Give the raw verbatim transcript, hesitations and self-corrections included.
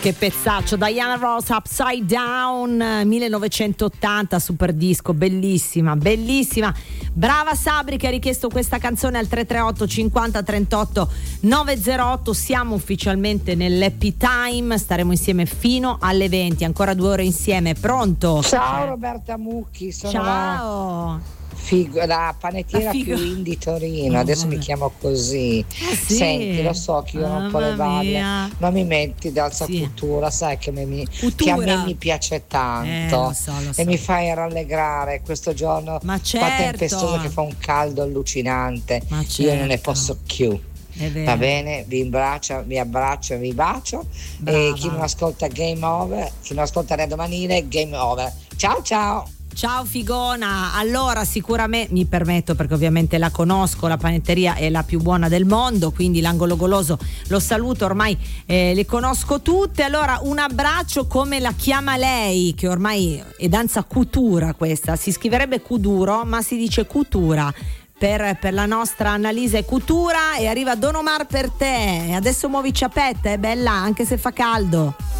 Che pezzaccio, Diana Ross, Upside Down, millenovecentottanta, super disco, bellissima, bellissima. Brava Sabri che ha richiesto questa canzone al tre tre otto cinquanta trentotto novecentotto. Siamo ufficialmente nell'Happy Time, staremo insieme fino alle venti, ancora due ore insieme. Pronto? Ciao Roberta Mucchi, sono Ciao. la Figo, la panettiera La figo. più in di Torino, Oh, adesso vabbè. mi chiamo così. Ah, sì? Senti, lo so che io non Mamma le valle, mia. non mi metti d'alza Sì. cultura, sai che, mi, mi- Cultura. che a me mi piace tanto Eh, lo so, lo so. e mi fai rallegrare questo giorno Ma qua certo. tempestoso che fa un caldo allucinante. Ma Io non ne certo. posso più. È vero. Va bene, vi abbraccio, vi abbraccio, vi bacio. Brava. E chi non ascolta Game Over, chi non ascolta Radio Manile, Game Over. Ciao ciao! Ciao Figona, allora sicuramente mi permetto, perché ovviamente la conosco, la panetteria è la più buona del mondo, quindi l'angolo goloso lo saluto, ormai eh, le conosco tutte. Allora un abbraccio, come la chiama lei, che ormai è danza cutura, questa si scriverebbe cuduro ma si dice cutura per, per la nostra Annalisa Cutura. E arriva Don Omar per te, adesso muovi ciappetta, è bella anche se fa caldo.